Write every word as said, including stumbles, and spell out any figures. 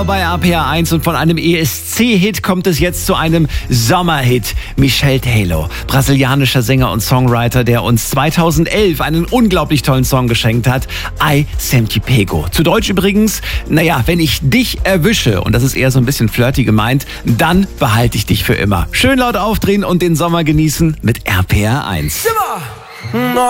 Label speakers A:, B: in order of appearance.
A: Bei R P R eins und von einem E S C-Hit kommt es jetzt zu einem Sommerhit. Michel Teló, brasilianischer Sänger und Songwriter, der uns zweitausendelf einen unglaublich tollen Song geschenkt hat. Ai Sempre Pego. Zu Deutsch übrigens, naja, wenn ich dich erwische, und das ist eher so ein bisschen flirty gemeint, dann behalte ich dich für immer. Schön laut aufdrehen und den Sommer genießen mit R P R eins.
B: Simmer.